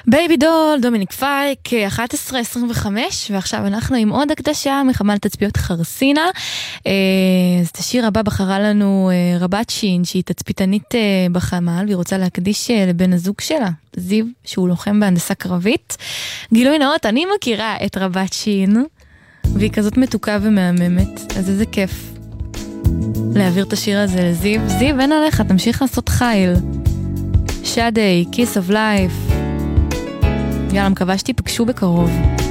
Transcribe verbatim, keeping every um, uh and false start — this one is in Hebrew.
בייבי דול, דומיניק פייק, אחת עשרה עשרים וחמש, ועכשיו אנחנו עם עוד הקדשה מחמ"ל תצפיות חרסינה. אז את השיר הבא בחרה לנו רבת שין, שהיא תצפיתנית בחמ"ל, והיא רוצה להקדיש לבן הזוג שלה, זיו, שהוא לוחם בהנדסה קרבית. גילוי נאות, אני מכירה את רבת שין, והיא כזאת מתוקה ומהממת, אז איזה כיף להעביר את השיר הזה לזיו. זיו, אין עליך, תמשיך לעשות חייל. שדי, Kiss of Life. יאללה, מקווה שתיפגשו בקרוב.